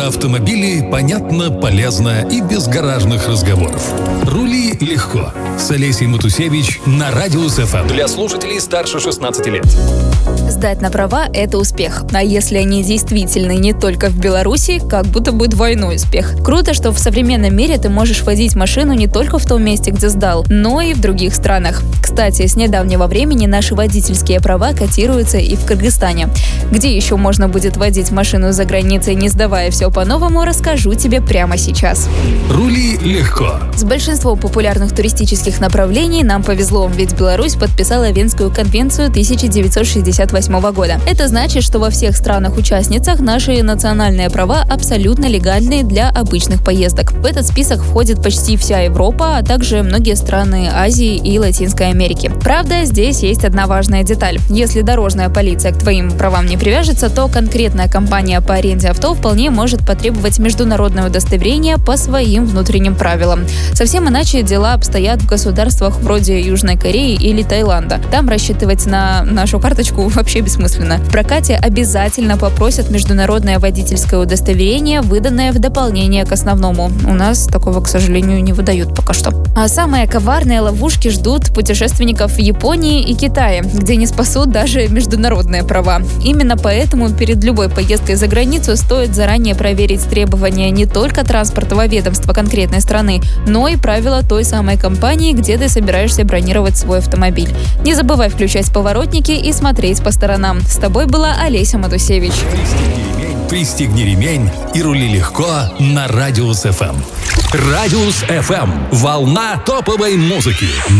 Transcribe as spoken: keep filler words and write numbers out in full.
Про автомобили понятно, полезно и без гаражных разговоров. Рули легко. С Олесей Матусевич на Радиус эф эм. Для слушателей старше шестнадцати лет. Сдать на права – это успех. А если они действительны не только в Беларуси, как будто бы двойной успех. Круто, что в современном мире ты можешь водить машину не только в том месте, где сдал, но и в других странах. Кстати, с недавнего времени наши водительские права котируются и в Кыргызстане. Где еще можно будет водить машину за границей, не сдавая все по-новому, расскажу тебе прямо сейчас. Рули легко. С большинством популярных туристических направлений нам повезло, ведь Беларусь подписала Венскую конвенцию тысяча девятьсот шестьдесят восьмого года. Это значит, что во всех странах-участницах наши национальные права абсолютно легальные для обычных поездок. В этот список входит почти вся Европа, а также многие страны Азии и Латинской Америки. Правда, здесь есть одна важная деталь. Если дорожная полиция к твоим правам не привяжется, то конкретная компания по аренде авто вполне может потребовать международное удостоверение по своим внутренним правилам. Совсем иначе дела обстоят в государствах вроде Южной Кореи или Таиланда. Там рассчитывать на нашу карточку вообще бессмысленно. В прокате обязательно попросят международное водительское удостоверение, выданное в дополнение к основному. У нас такого, к сожалению, не выдают пока что. А самые коварные ловушки ждут путешественников в Японии и Китае, где не спасут даже международные права. Именно поэтому перед любой поездкой за границу стоит заранее проверить требования не только транспортного ведомства конкретной страны, но и правила той самой компании, где ты собираешься бронировать свой автомобиль. Не забывай включать поворотники и смотреть по сторонам. С тобой была Олеся Матусевич. Пристегни ремень и рули легко на Радиус эф эм. Радиус эф эм. Волна топовой музыки.